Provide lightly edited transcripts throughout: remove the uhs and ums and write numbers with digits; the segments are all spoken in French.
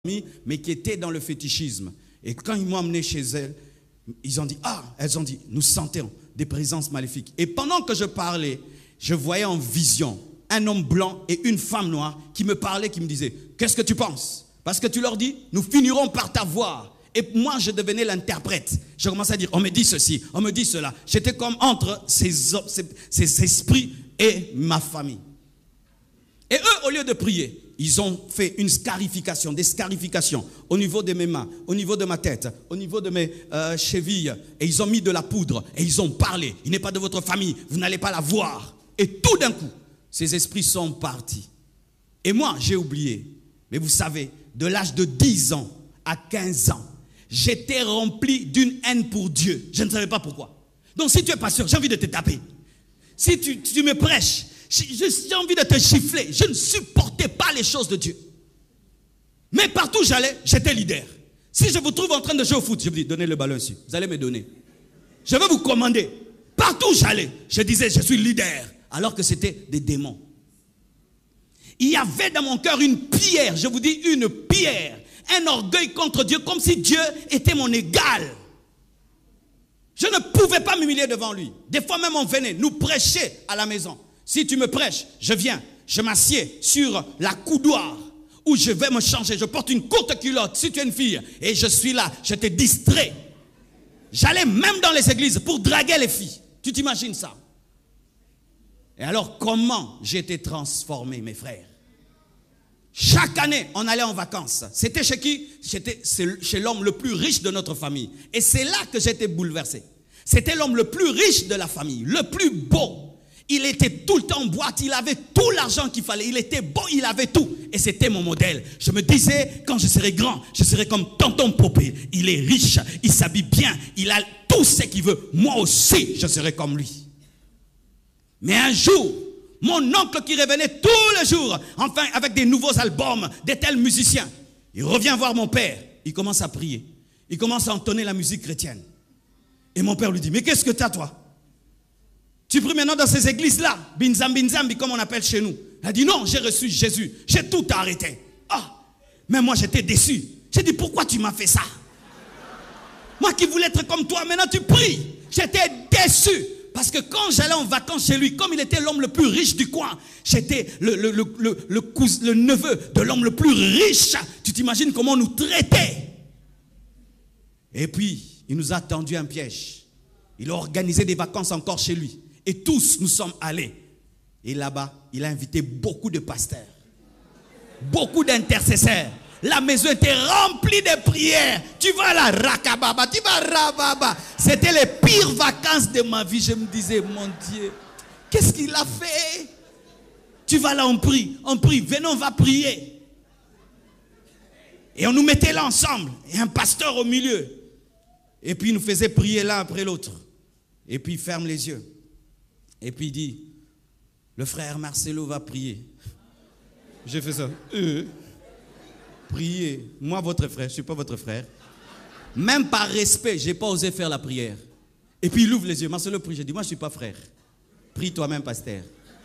mais qui étaient dans le fétichisme. Et quand ils m'ont amené chez elles, elles ont dit, nous sentons des présences maléfiques. Et pendant que je parlais, je voyais en vision un homme blanc et une femme noire qui me parlaient, qui me disaient, qu'est-ce que tu penses? Parce que tu leur dis, nous finirons par t'avoir. Et moi, je devenais l'interprète. Je commençais à dire, on me dit ceci, on me dit cela. J'étais comme entre ces esprits et ma famille. Et eux, au lieu de prier, ils ont fait une scarification, des scarifications au niveau de mes mains, au niveau de ma tête, au niveau de mes chevilles. Et ils ont mis de la poudre et ils ont parlé. Il n'est pas de votre famille, vous n'allez pas la voir. Et tout d'un coup, ces esprits sont partis. Et moi, j'ai oublié. Mais vous savez, de l'âge de 10 ans à 15 ans, j'étais rempli d'une haine pour Dieu. Je ne savais pas pourquoi. Donc si tu es pas sûr, j'ai envie de te taper. Si tu me prêches, j'ai envie de te gifler. Je ne supportais pas les choses de Dieu. Mais partout où j'allais, j'étais leader. Si je vous trouve en train de jouer au foot, je vous dis, donnez le ballon ici. Vous allez me donner. Je vais vous commander. Partout où j'allais, je disais, je suis leader. Alors que c'était des démons. Il y avait dans mon cœur une pierre, je vous dis une pierre. Un orgueil contre Dieu, comme si Dieu était mon égal. Je ne pouvais pas m'humilier devant lui. Des fois même on venait nous prêcher à la maison. Si tu me prêches, je viens, je m'assieds sur la coudoir où je vais me changer. Je porte une courte culotte si tu es une fille et je suis là, je te distrais. J'allais même dans les églises pour draguer les filles. Tu t'imagines ça? Et alors comment j'ai été transformé, mes frères? Chaque année, on allait en vacances. C'était chez qui? C'était chez l'homme le plus riche de notre famille. Et c'est là que j'étais bouleversé. C'était l'homme le plus riche de la famille, le plus beau. Il était tout le temps en boîte, il avait tout l'argent qu'il fallait. Il était beau, il avait tout. Et c'était mon modèle. Je me disais, quand je serai grand, je serai comme tonton Popé. Il est riche, il s'habille bien, il a tout ce qu'il veut. Moi aussi, je serai comme lui. Mais un jour, mon oncle qui revenait tous les jours, enfin avec des nouveaux albums, des tels musiciens, il revient voir mon père, il commence à prier, il commence à entonner la musique chrétienne. Et mon père lui dit, mais qu'est-ce que tu as toi? Tu pries maintenant dans ces églises-là, binzambi comme on appelle chez nous. Elle a dit, non, j'ai reçu Jésus, j'ai tout arrêté. Ah, mais moi j'étais déçu. J'ai dit, pourquoi tu m'as fait ça? Moi qui voulais être comme toi, maintenant tu pries. J'étais déçu. Parce que quand j'allais en vacances chez lui, comme il était l'homme le plus riche du coin, j'étais le neveu de l'homme le plus riche. Tu t'imagines comment on nous traitait? Et puis, il nous a tendu un piège. Il a organisé des vacances encore chez lui. Et tous, nous sommes allés. Et là-bas, il a invité beaucoup de pasteurs. Beaucoup d'intercesseurs. La maison était remplie de prières. Tu vas là, rakababa, tu vas rababa. C'était les pires vacances de ma vie. Je me disais, mon Dieu, qu'est-ce qu'il a fait? Tu vas là, on prie, venez, on va prier. Et on nous mettait là ensemble. Et un pasteur au milieu. Et puis il nous faisait prier l'un après l'autre. Et puis il ferme les yeux. Et puis il dit, le frère Marcelo va prier. J'ai fait ça. Priez. Moi, votre frère, je ne suis pas votre frère. Même par respect, je n'ai pas osé faire la prière. Et puis il ouvre les yeux. Marcelo prie. J'ai dit, moi, je ne suis pas frère. Prie toi-même, pasteur.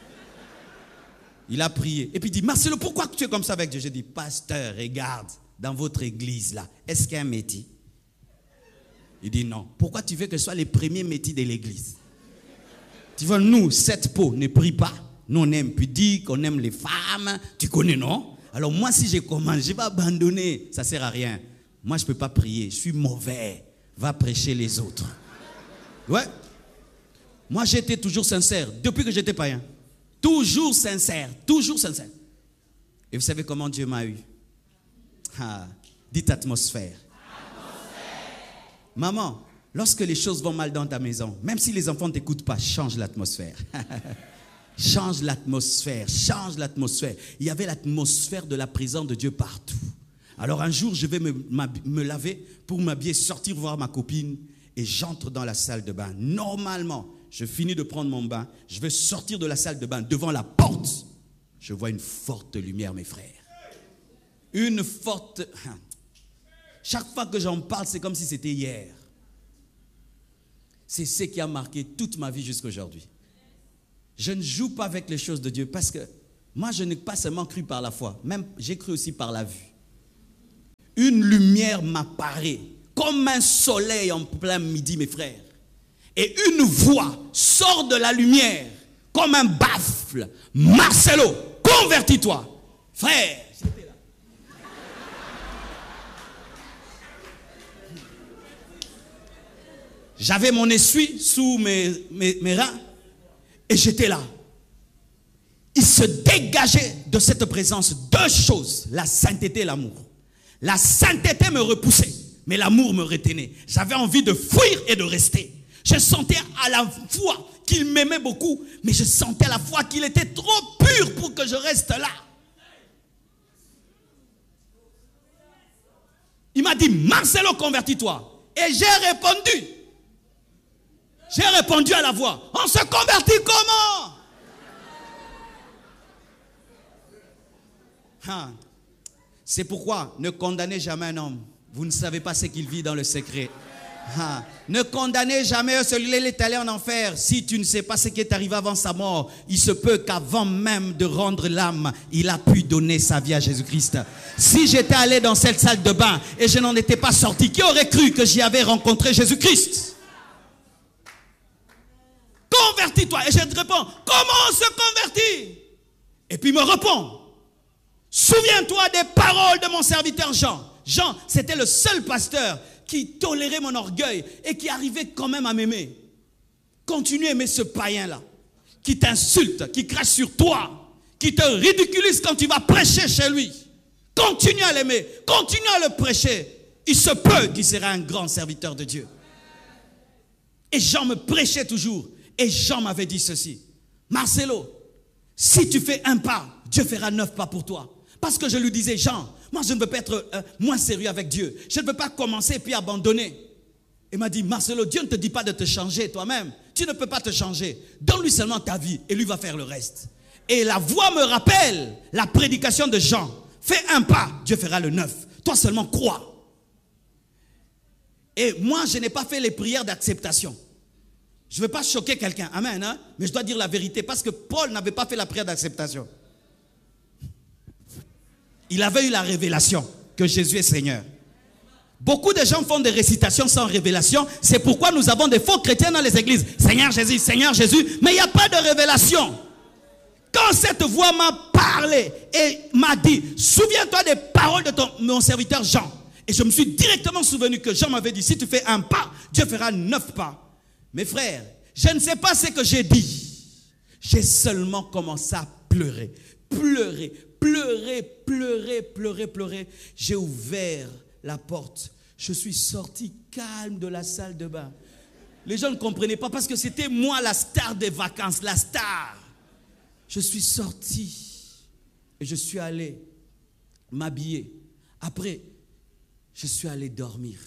Il a prié. Et puis il dit, Marcelo, pourquoi tu es comme ça avec Dieu? J'ai dit, pasteur, regarde, dans votre église là, est-ce qu'il y a un métier? Il dit, non. Pourquoi tu veux que ce soit les premiers métiers de l'église? Tu vois, nous, cette peau ne prie pas. Nous, on aime pudique, on aime les femmes. Tu connais, non? Alors moi, si je commence, je vais abandonner. Ça ne sert à rien. Moi, je ne peux pas prier. Je suis mauvais. Va prêcher les autres. Ouais. Moi, j'étais toujours sincère. Depuis que j'étais païen. Toujours sincère. Toujours sincère. Et vous savez comment Dieu m'a eu? Dites atmosphère. Maman, lorsque les choses vont mal dans ta maison, même si les enfants ne t'écoutent pas, change l'atmosphère. Change l'atmosphère, change l'atmosphère. Il y avait l'atmosphère de la présence de Dieu partout. Alors un jour, je vais me laver pour m'habiller, sortir voir ma copine et j'entre dans la salle de bain. Normalement, je finis de prendre mon bain, je vais sortir de la salle de bain. Devant la porte, je vois une forte lumière, mes frères. Une forte... Chaque fois que j'en parle, c'est comme si c'était hier. C'est ce qui a marqué toute ma vie jusqu'à aujourd'hui. Je ne joue pas avec les choses de Dieu parce que moi, je n'ai pas seulement cru par la foi, même j'ai cru aussi par la vue. une lumière m'apparaît, comme un soleil en plein midi, mes frères. Et une voix sort de la lumière, comme un baffle. Marcelo, convertis-toi. Frère, j'étais là. J'avais mon essuie sous mes reins et j'étais là. Il se dégageait de cette présence deux choses, la sainteté et l'amour. La sainteté me repoussait, mais l'amour me retenait. J'avais envie de fuir et de rester. Je sentais à la fois qu'il m'aimait beaucoup, mais je sentais à la fois qu'il était trop pur pour que je reste là. Il m'a dit, Marcelo, convertis-toi. Et j'ai répondu. J'ai répondu à la voix. On se convertit comment? C'est pourquoi ne condamnez jamais un homme. Vous ne savez pas ce qu'il vit dans le secret. Ne condamnez jamais celui-là, il est allé en enfer. Si tu ne sais pas ce qui est arrivé avant sa mort, il se peut qu'avant même de rendre l'âme, il a pu donner sa vie à Jésus-Christ. Si j'étais allé dans cette salle de bain et je n'en étais pas sorti, qui aurait cru que j'y avais rencontré Jésus-Christ? Convertis-toi. Et je te réponds, comment on se convertit? Et puis il me répond, souviens-toi des paroles de mon serviteur Jean. Jean, c'était le seul pasteur qui tolérait mon orgueil et qui arrivait quand même à m'aimer. Continue à aimer ce païen-là, qui t'insulte, qui crache sur toi, qui te ridiculise quand tu vas prêcher chez lui. Continue à l'aimer, continue à le prêcher. Il se peut qu'il sera un grand serviteur de Dieu. Et Jean me prêchait toujours. Et Jean m'avait dit ceci, Marcelo, si tu fais un pas, Dieu fera 9 pas pour toi. Parce que je lui disais, Jean, moi je ne veux pas être moins sérieux avec Dieu. Je ne veux pas commencer puis abandonner. Il m'a dit, Marcelo, Dieu ne te dit pas de te changer toi-même. Tu ne peux pas te changer. Donne-lui seulement ta vie et lui va faire le reste. Et la voix me rappelle la prédication de Jean. Fais un pas, Dieu fera le 9. Toi seulement crois. Et moi, je n'ai pas fait les prières d'acceptation. Je ne veux pas choquer quelqu'un, amen, hein? Mais je dois dire la vérité parce que Paul n'avait pas fait la prière d'acceptation. Il avait eu la révélation que Jésus est Seigneur. Beaucoup de gens font des récitations sans révélation. C'est pourquoi nous avons des faux chrétiens dans les églises. Seigneur Jésus, mais il n'y a pas de révélation. Quand cette voix m'a parlé et m'a dit, souviens-toi des paroles de mon serviteur Jean. Et je me suis directement souvenu que Jean m'avait dit, si tu fais un pas, Dieu fera 9 pas. Mes frères, je ne sais pas ce que j'ai dit. J'ai seulement commencé à pleurer. Pleurer. J'ai ouvert la porte. Je suis sorti calme de la salle de bain. Les gens ne comprenaient pas parce que c'était moi la star des vacances, la star. Je suis sorti et je suis allé m'habiller. Après, je suis allé dormir.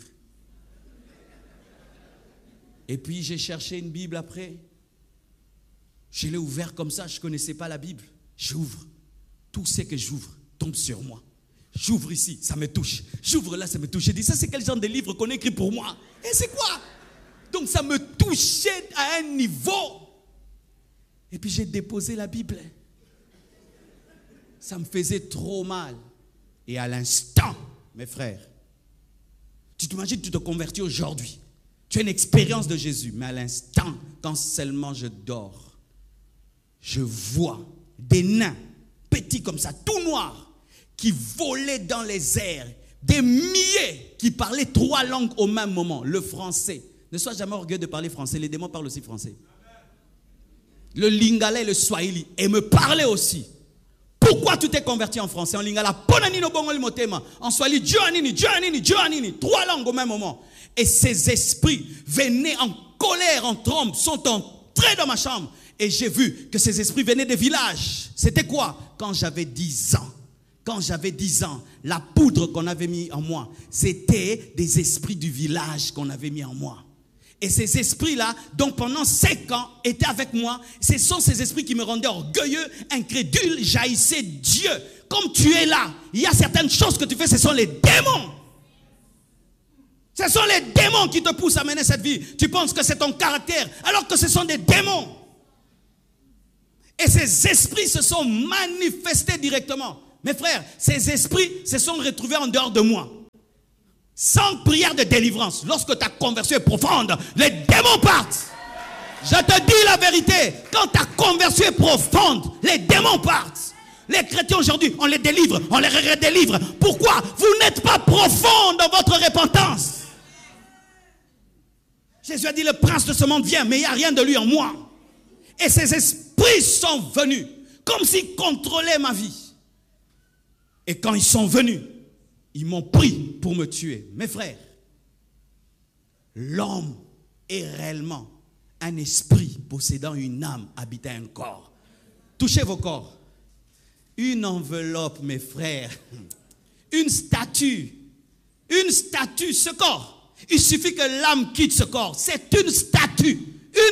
Et puis j'ai cherché une Bible après. Je l'ai ouvert comme ça, je ne connaissais pas la Bible. J'ouvre. Tout ce que j'ouvre tombe sur moi. J'ouvre ici, ça me touche. J'ouvre là, ça me touche. J'ai dit, ça c'est quel genre de livre qu'on écrit pour moi? Et c'est quoi? Donc ça me touchait à un niveau. Et puis j'ai déposé la Bible. Ça me faisait trop mal. Et à l'instant, mes frères, tu t'imagines, tu te convertis aujourd'hui. Tu as une expérience de Jésus, mais à l'instant, quand seulement je dors, je vois des nains, petits comme ça, tout noirs, qui volaient dans les airs, des milliers qui parlaient 3 langues au même moment, le français. Ne sois jamais orgueilleux de parler français, les démons parlent aussi français. Le lingala et le swahili, et me parlaient aussi. Pourquoi tu t'es converti en français, en lingala, en swahili, 3 langues au même moment. Et ces esprits venaient en colère, en trombe, sont entrés dans ma chambre. Et j'ai vu que ces esprits venaient des villages. C'était quoi? Quand j'avais 10 ans. Quand j'avais 10 ans, la poudre qu'on avait mis en moi, c'était des esprits du village qu'on avait mis en moi. Et ces esprits-là, donc pendant 5 ans, étaient avec moi. Ce sont ces esprits qui me rendaient orgueilleux, incrédule, jaillissaient Dieu. Comme tu es là, il y a certaines choses que tu fais, ce sont les démons. Ce sont les démons qui te poussent à mener cette vie. Tu penses que c'est ton caractère, alors que ce sont des démons. Et ces esprits se sont manifestés directement. Mes frères, ces esprits se sont retrouvés en dehors de moi. Sans prière de délivrance, lorsque ta conversion est profonde, les démons partent. Je te dis la vérité, quand ta conversion est profonde, les démons partent. Les chrétiens aujourd'hui, on les délivre, on les redélivre. Pourquoi? Vous n'êtes pas profond dans votre repentance. Jésus a dit, le prince de ce monde vient, mais il n'y a rien de lui en moi. Et ces esprits sont venus, comme s'ils contrôlaient ma vie. Et quand ils sont venus, ils m'ont pris pour me tuer. Mes frères, l'homme est réellement un esprit possédant une âme habitant un corps. Touchez vos corps. Une enveloppe, mes frères. Une statue, ce corps. Il suffit que l'âme quitte ce corps. C'est une statue.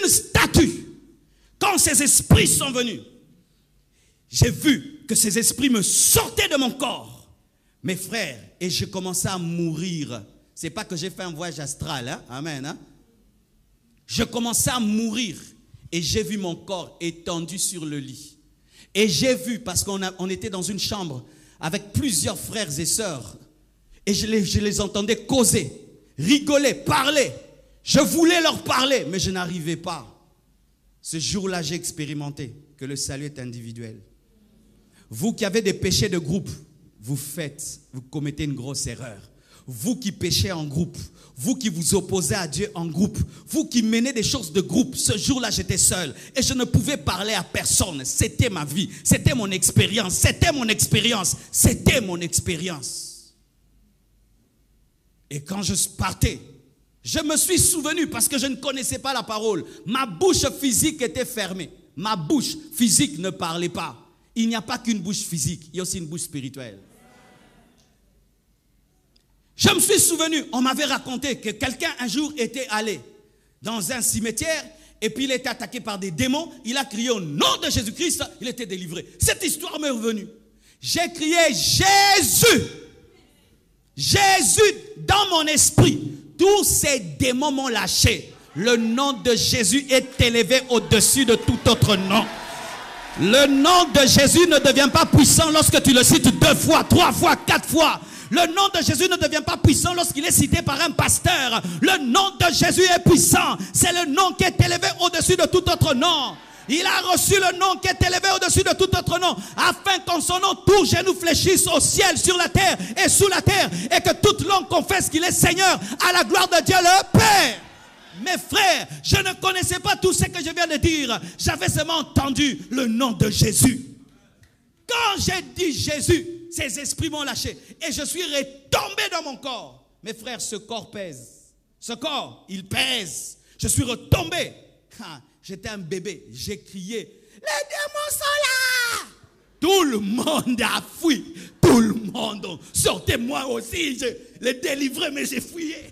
Quand ces esprits sont venus, j'ai vu que ces esprits me sortaient de mon corps. Mes frères, et je commençais à mourir. C'est pas que j'ai fait un voyage astral, hein? Amen. Hein? Je commençais à mourir et j'ai vu mon corps étendu sur le lit. Et j'ai vu, parce qu'on était dans une chambre avec plusieurs frères et sœurs, et je les entendais causer, rigoler, parler. Je voulais leur parler, mais je n'arrivais pas. Ce jour-là, j'ai expérimenté que le salut est individuel. Vous qui avez des péchés de groupe, vous commettez une grosse erreur. Vous qui péchez en groupe, vous qui vous opposez à Dieu en groupe, vous qui menez des choses de groupe, ce jour-là j'étais seul et je ne pouvais parler à personne. C'était ma vie, c'était mon expérience. Et quand je partais, je me suis souvenu parce que je ne connaissais pas la parole. Ma bouche physique était fermée. Ma bouche physique ne parlait pas. Il n'y a pas qu'une bouche physique, il y a aussi une bouche spirituelle. Je me suis souvenu, on m'avait raconté que quelqu'un un jour était allé dans un cimetière et puis il était attaqué par des démons. Il a crié au nom de Jésus-Christ, il était délivré. Cette histoire m'est revenue. J'ai crié Jésus. Jésus dans mon esprit. Tous ces démons m'ont lâché. Le nom de Jésus est élevé au-dessus de tout autre nom. Le nom de Jésus ne devient pas puissant lorsque tu le cites 2 fois, 3 fois, 4 fois. Le nom de Jésus ne devient pas puissant lorsqu'il est cité par un pasteur. Le nom de Jésus est puissant. C'est le nom qui est élevé au-dessus de tout autre nom. Il a reçu le nom qui est élevé au-dessus de tout autre nom, afin qu'en son nom, tout genou fléchisse au ciel, sur la terre et sous la terre, et que toute langue confesse qu'il est Seigneur, à la gloire de Dieu le Père. Mes frères, je ne connaissais pas tout ce que je viens de dire. J'avais seulement entendu le nom de Jésus. Quand j'ai dit Jésus, ces esprits m'ont lâché et je suis retombé dans mon corps. Mes frères, ce corps pèse. Ce corps, il pèse. Je suis retombé. J'étais un bébé. J'ai crié, les démons sont là. Tout le monde a fui. Tout le monde. Sortez-moi aussi. Je les délivrais, mais j'ai fuyé.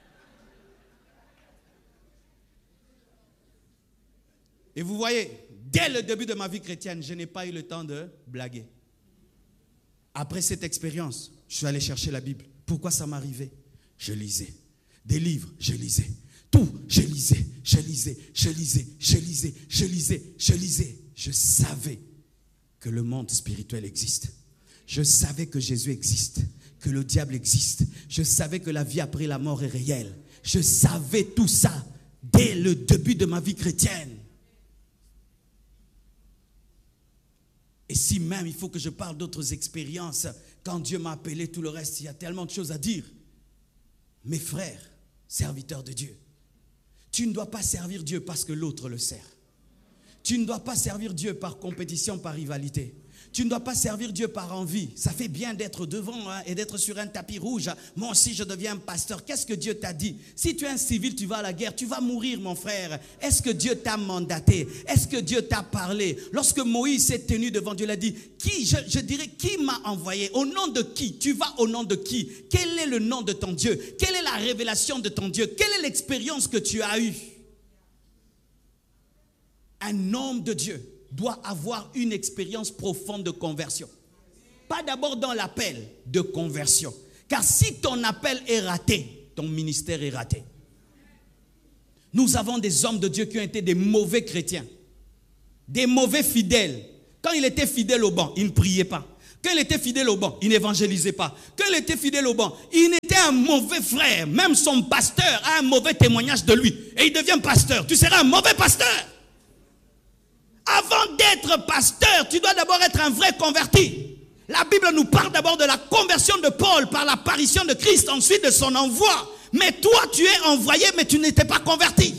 Et vous voyez, dès le début de ma vie chrétienne, je n'ai pas eu le temps de blaguer. Après cette expérience, je suis allé chercher la Bible. Pourquoi ça m'arrivait? Je lisais. Des livres, je lisais. Tout, je lisais. Je savais que le monde spirituel existe. Je savais que Jésus existe, que le diable existe. Je savais que la vie après la mort est réelle. Je savais tout ça dès le début de ma vie chrétienne. Et si même il faut que je parle d'autres expériences, quand Dieu m'a appelé, tout le reste, il y a tellement de choses à dire. Mes frères, serviteurs de Dieu, tu ne dois pas servir Dieu parce que l'autre le sert. Tu ne dois pas servir Dieu par compétition, par rivalité. Tu ne dois pas servir Dieu par envie. Ça fait bien d'être devant et d'être sur un tapis rouge. Moi aussi, je deviens un pasteur. Qu'est-ce que Dieu t'a dit? Si tu es un civil, tu vas à la guerre, tu vas mourir, mon frère. Est-ce que Dieu t'a mandaté? Est-ce que Dieu t'a parlé? Lorsque Moïse s'est tenu devant Dieu, il a dit, je dirais, qui m'a envoyé? Au nom de qui? Tu vas au nom de qui? Quel est le nom de ton Dieu? Quelle est la révélation de ton Dieu? Quelle est l'expérience que tu as eue? Un homme de Dieu doit avoir une expérience profonde de conversion. Pas d'abord dans l'appel de conversion. Car si ton appel est raté, ton ministère est raté. Nous avons des hommes de Dieu qui ont été des mauvais chrétiens. Des mauvais fidèles. Quand il était fidèle au banc, il ne priait pas. Quand il était fidèle au banc, il n'évangélisait pas. Quand il était fidèle au banc, il n'était un mauvais frère, même son pasteur a un mauvais témoignage de lui, et il devient pasteur, tu seras un mauvais pasteur. Avant d'être pasteur, tu dois d'abord être un vrai converti. La Bible nous parle d'abord de la conversion de Paul par l'apparition de Christ, ensuite de son envoi. Mais toi, tu es envoyé, mais tu n'étais pas converti.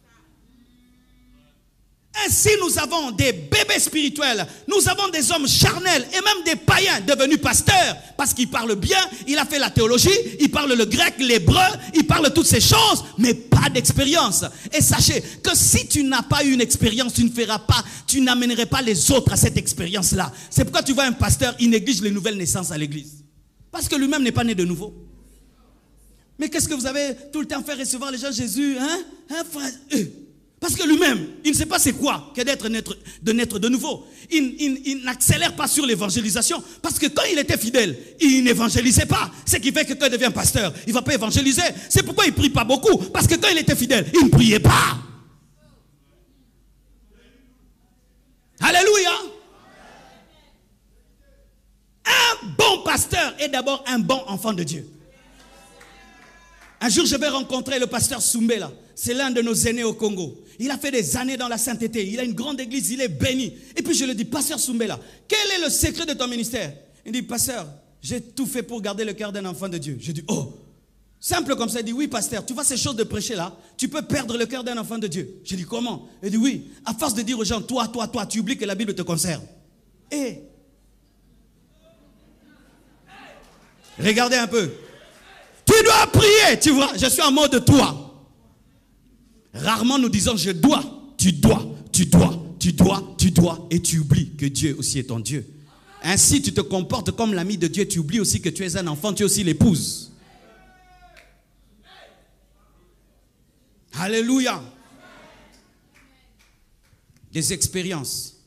Ainsi, nous avons des bébés spirituels, nous avons des hommes charnels et même des païens devenus pasteurs parce qu'ils parlent bien, il a fait la théologie, il parle le grec, l'hébreu, il parle toutes ces choses, mais pas d'expérience. Et sachez que si tu n'as pas eu une expérience, tu n'amènerais pas les autres à cette expérience-là. C'est pourquoi tu vois un pasteur, il néglige les nouvelles naissances à l'église. Parce que lui-même n'est pas né de nouveau. Mais qu'est-ce que vous avez tout le temps fait recevoir les gens Jésus, hein frère? Parce que lui-même, il ne sait pas c'est quoi que d'être naître de nouveau. Il n'accélère pas sur l'évangélisation. Parce que quand il était fidèle, il n'évangélisait pas. Ce qui fait que quand il devient pasteur, il ne va pas évangéliser. C'est pourquoi il ne prie pas beaucoup. Parce que quand il était fidèle, il ne priait pas. Alléluia. Un bon pasteur est d'abord un bon enfant de Dieu. Un jour, je vais rencontrer le pasteur Soumbela. C'est l'un de nos aînés au Congo. Il a fait des années dans la sainteté. Il a une grande église, il est béni. Et puis je lui dis, pasteur Soumbela, quel est le secret de ton ministère? Il dit, pasteur, j'ai tout fait pour garder le cœur d'un enfant de Dieu. Je dis, oh, simple comme ça. Il dit, oui, pasteur, tu vois ces choses de prêcher là, tu peux perdre le cœur d'un enfant de Dieu. Je dis, comment? Il dit, oui, à force de dire aux gens, toi, tu oublies que la Bible te concerne. Et regardez un peu. Tu dois prier, tu vois, je suis en mode toi. Rarement nous disons je dois, tu dois, et tu oublies que Dieu aussi est ton Dieu. Ainsi tu te comportes comme l'ami de Dieu, tu oublies aussi que tu es un enfant, tu es aussi l'épouse. Alléluia. Des expériences.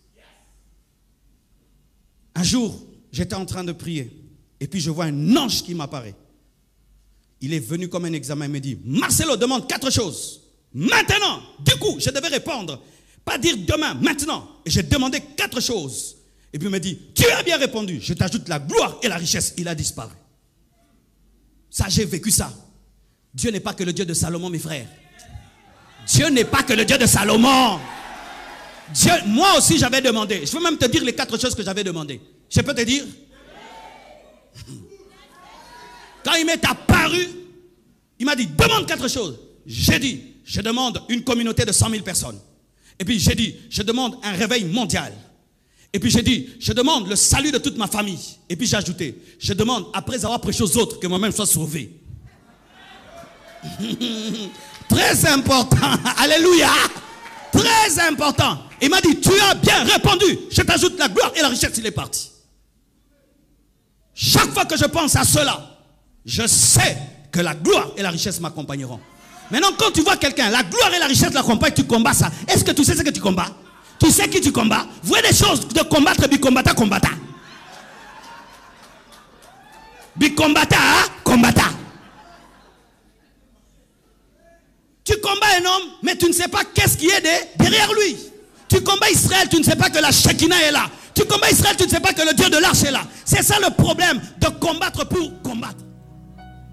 Un jour, j'étais en train de prier et puis je vois un ange qui m'apparaît. Il est venu comme un examen et me dit, Marcelo demande 4 choses. Maintenant, du coup, je devais répondre. Pas dire demain, maintenant. Et j'ai demandé 4 choses. Et puis il me dit, tu as bien répondu. Je t'ajoute la gloire et la richesse. Il a disparu. Ça, j'ai vécu ça. Dieu n'est pas que le Dieu de Salomon, mes frères. Dieu n'est pas que le Dieu de Salomon. Dieu, moi aussi, j'avais demandé. Je veux même te dire les 4 choses que j'avais demandé. Je peux te dire? Quand il m'est apparu, il m'a dit, demande 4 choses. J'ai dit, je demande une communauté de 100 000 personnes. Et puis j'ai dit, je demande un réveil mondial. Et puis j'ai dit, je demande le salut de toute ma famille. Et puis j'ai ajouté, je demande, après avoir prêché aux autres, que moi-même sois sauvé. Très important. Alléluia. Très important. Il m'a dit, tu as bien répondu. Je t'ajoute la gloire et la richesse. Il est parti. Chaque fois que je pense à cela, je sais que la gloire et la richesse m'accompagneront. Maintenant, quand tu vois quelqu'un, la gloire et la richesse l'accompagnent, tu combats ça. Est-ce que tu sais ce que tu combats? Tu sais qui tu combats? Vous voyez des choses de combattre, bicombatta, combatta. Bicombatta, combatta. Tu combats un homme, mais tu ne sais pas qu'est-ce qui est derrière lui. Tu combats Israël, tu ne sais pas que la Shekinah est là. Tu combats Israël, tu ne sais pas que le Dieu de l'arche est là. C'est ça le problème de combattre pour combattre.